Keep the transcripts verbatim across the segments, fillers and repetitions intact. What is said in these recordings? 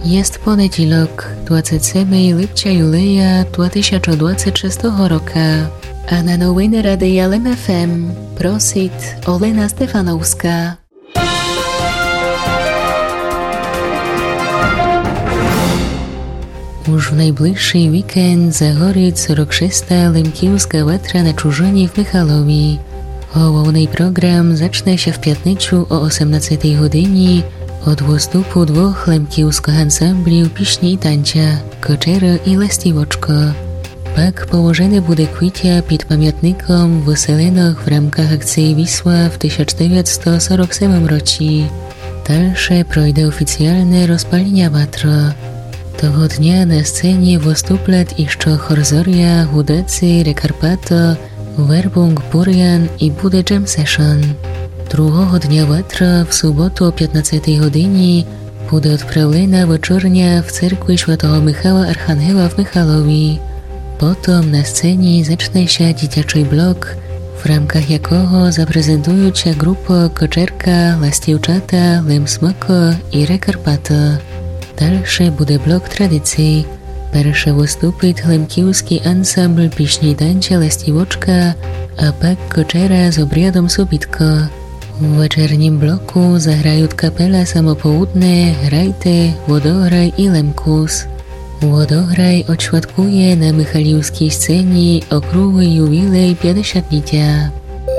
Jest poniedziałek, dwudziestego siódmego lipca Julia dwa tysiące dwudziestego szóstego roku, a na nowiny Radia L M F M prosit Olena Stefanowska. Już w najbliższy weekend zahorí czterdzieści szósta Lemkівська watra na Czużynie w Michalowie. Główny program zacznie się w piątniczu o osiemnastej godzinie od występu dwóch lemkівських ansamblів piśni i tańca, Koczera i Lestiwoczko. Pak położony będzie kwiatia pod pamiętnikiem wyselionych w ramach akcji Wisła w tysiąc dziewięćset czterdziestym siódmym roku. Dalsze projde oficjalne rozpalenia watra. Tego dnia na scenie wystąpią jeszcze Horzoria, Hudacy, Rekarpato, Werbung, Burian i bude jam session. Drugiego dnia watra w sobotę o piętnastej godzinie będzie odprawiona wieczornia w cerkwi Świętego Michała Archangela w Michalowie. Potem na scenie zacznie się dzieciaczy blok, w ramach jakiego zaprezentują się grupa Koczerka, Lastiewczata, Lemsmoko i Rekarpato. Dalszy będzie blok tradycji. Pierwszy wystąpi lemkівський ansambl piśni tańca Lestiwoczka, a pak Koczera z obriadom Sobitko. W wieczornym bloku zagrają kapela Samopołudne, Rajte, Wodograj i Lemkus. Wodograj odświadkuje na michaliwskiej scenie okrągły jubilej pięćdziesięciolecia.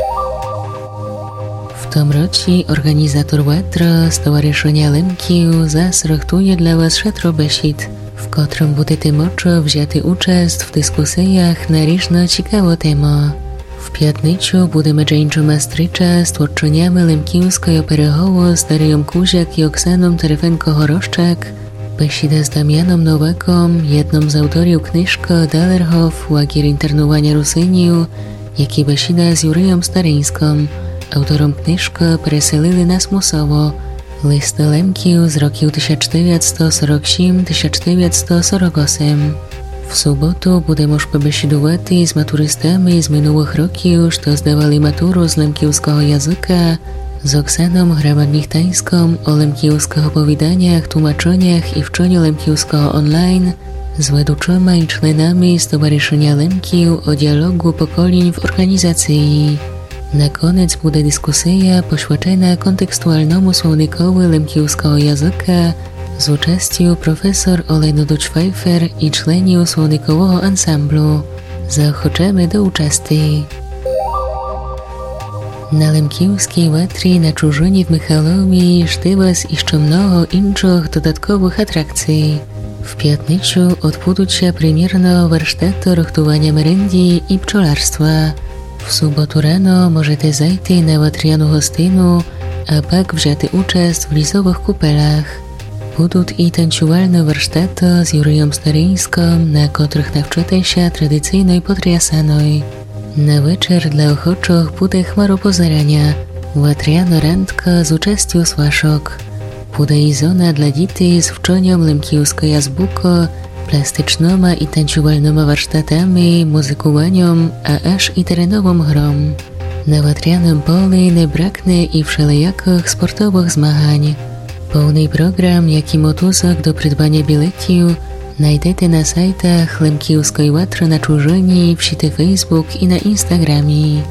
W tym roku organizator watra Stowarzyszenia Lemkiw zasrachtuje dla Was szatrobeszid, w którym będziecie mogli wziąć udział w dyskusjach na różne ciekawe tematy. W piątniczu będziemy dzięczyć mastrycza z twórczyniami lemkівського перегову z Darią Kuziak i Oksaną Terefenko-Horoszczak, besida z Damianem Nowakom, jedną z autorów kniżki Dalerhof, Łagier internowania Rusyniów, jak i besida z Jurijem Staryńskim, autorem kniżki Preselili nas musowo, listy Lemkiw z roku tysiąc dziewięćset czterdziesty siódmy do tysiąc dziewięćset czterdziesty ósmy. W sobotę będziemy już pobesidować z maturystami z minionych roków, co zdawali maturu z lemkівського języka, z Oksaną Hraban-Michtańską o lemkівських opowiadaniach, tłumaczeniach i wczeniu lemkівського online, z wedłuczymi i członami Stowarzyszenia Lemkiw o dialogu pokoleń w organizacji. Na koniec będzie dyskusja poświęcona kontekstualnemu słownikowi lemkівського języka z uczestją profesor Oleny Duć-Pfeiffer i członów słownikowego ansamblu. Zaochoczamy do uczestów. Na lemkівській watrze na Czużynie w Michalowie żdy Was jeszcze mnogo innych dodatkowych atrakcji. W piątniczu odbędą się premierno warsztaty rachtowania merendzi i pczolarstwa. W sobotę rano możecie zajść na watrianą hostynę, a pak wziąć udział w lisowych kupelach. Będą i tańczualne warsztaty z Jurijem Staryńskim, na których nawczycie się tradycyjnej potriasanej. Na wieczór dla ochoczych będzie chmaropozerania, watriana randka z uczestją swaszok. Będzie i zona dla dzieci z wczoniem lemkівської azbuko, plastycznoma i tańczualnymi warsztatami, muzykowaniem, a aż i terenową grą. Na watrianym polu nie braknie i wszelijakich sportowych zmagań. Pełny program, jak i motuzok do prydbania biletów znajdziecie na sajtach Lemkівської watry na Czużynie, w sieci Facebook i na Instagramie.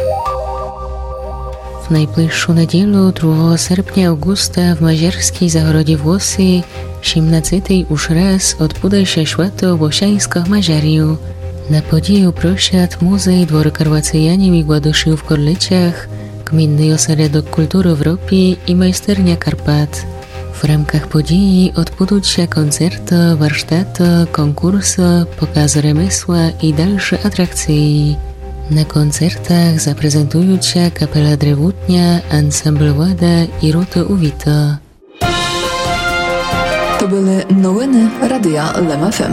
W najbliższą niedzielę drugiego sierpnia Augusta w Mazierskiej Zagrodzie Włosy siedemnastej już raz odbędzie się święto Włosiańskich Mazieriów. Na podію prosiad Muzej Dworokarwacyjanów i Gładuszów w Korliciach, Gminny Ośrodek Kultury w Europie i Majsternia Karpat. W ramach podії odbędą się koncerty, warsztaty, konkursy, pokazy remesła i dalsze atrakcje. Na koncertach zaprezentują się kapela Drewutnia, ansambl Łada i Ruta Uwita. To były nowiny Radia L M F M.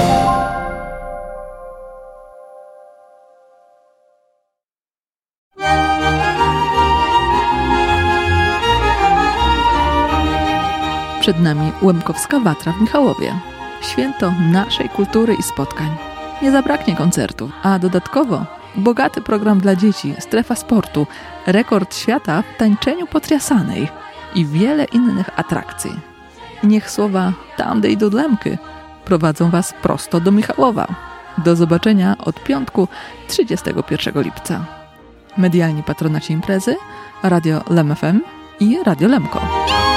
Przed nami Łemkowska Watra w Michałowie. Święto naszej kultury i spotkań. Nie zabraknie koncertów, a dodatkowo bogaty program dla dzieci, strefa sportu, rekord świata w tańczeniu potriasanej i wiele innych atrakcji. I niech słowa tamdy i do Lemky prowadzą Was prosto do Michałowa. Do zobaczenia od piątku trzydziestego pierwszego lipca. Medialni patronaci imprezy Radio Lem F M i Radio Lemko.